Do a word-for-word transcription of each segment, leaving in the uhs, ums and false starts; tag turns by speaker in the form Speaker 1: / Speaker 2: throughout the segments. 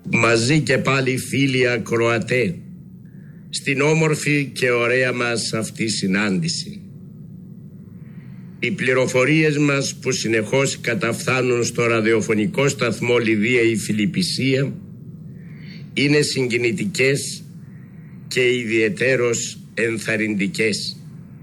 Speaker 1: Μαζί και πάλι φίλοι ακροατέ, στην όμορφη και ωραία μας αυτή συνάντηση. Οι πληροφορίες μας που συνεχώς καταφθάνουν στο ραδιοφωνικό σταθμό Λιδία η Φιλιππισία είναι συγκινητικές και ιδιαιτέρως ενθαρρυντικές.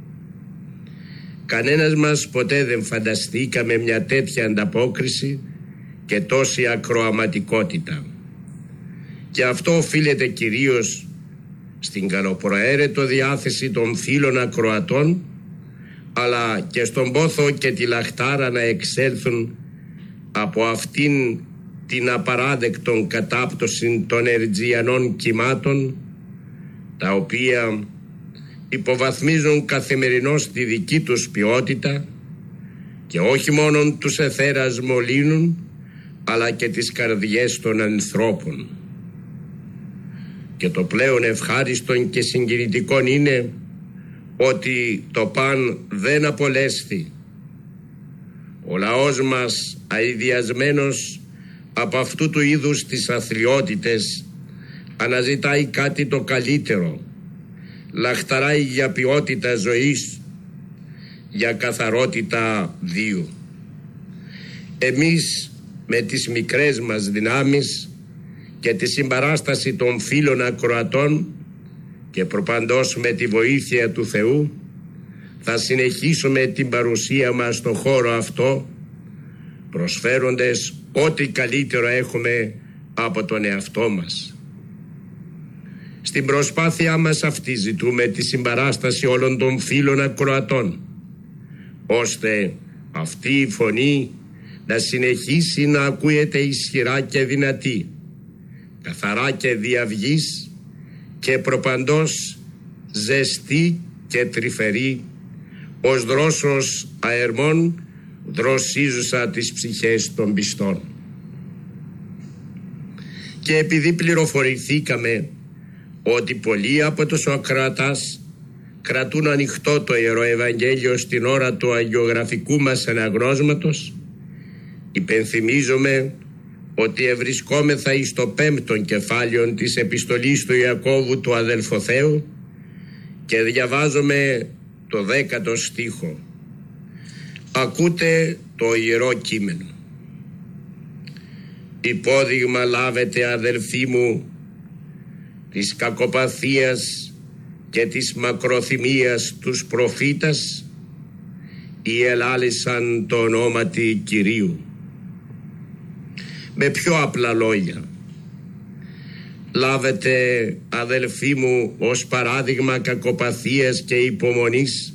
Speaker 1: Κανένας μας ποτέ δεν φανταστήκαμε μια τέτοια ανταπόκριση και τόση ακροαματικότητα. Και αυτό οφείλεται κυρίως στην καλοπροαίρετο διάθεση των φίλων ακροατών, αλλά και στον πόθο και τη λαχτάρα να εξέλθουν από αυτήν την απαράδεκτον κατάπτωση των ερτζιανών κυμάτων, τα οποία υποβαθμίζουν καθημερινώς τη δική τους ποιότητα και όχι μόνον τους εθέρας μολύνουν, αλλά και τις καρδιές των ανθρώπων. Και το πλέον ευχάριστον και συγκινητικόν είναι ότι το παν δεν απολέσθη. Ο λαός μας, αηδιασμένος από αυτού του είδους τις αθλιότητες, αναζητάει κάτι το καλύτερο, λαχταράει για ποιότητα ζωής, για καθαρότητα βίου. Εμείς με τις μικρές μας δυνάμεις και τη συμπαράσταση των φίλων ακροατών και προπαντός με τη βοήθεια του Θεού θα συνεχίσουμε την παρουσία μας στο χώρο αυτό, προσφέροντες ό,τι καλύτερο έχουμε από τον εαυτό μας. Στην προσπάθειά μας αυτή ζητούμε τη συμπαράσταση όλων των φίλων ακροατών, ώστε αυτή η φωνή να συνεχίσει να ακούεται ισχυρά και δυνατή, καθαρά και διαυγής και προπαντός ζεστή και τρυφερή, ως δρόσος αερμών δροσίζουσα τις ψυχές των πιστών. Και επειδή πληροφορηθήκαμε ότι πολλοί από τους ακροατάς κρατούν ανοιχτό το Ιερό Ευαγγέλιο στην ώρα του αγιογραφικού μας αναγνώσματος, υπενθυμίζομαι ότι ευρισκόμεθα εις το πέμπτον κεφάλαιο της επιστολής του Ιακώβου του αδελφοθέου και διαβάζομαι το δέκατο στίχο. Ακούτε το Ιερό Κείμενο. Υπόδειγμα λάβετε, αδελφοί μου, της κακοπαθίας και της μακροθυμίας τους προφήτας, οι ελάλησαν το ονόματι Κυρίου. Με πιο απλά λόγια, λάβετε, αδελφοί μου, ως παράδειγμα κακοπαθίας και υπομονής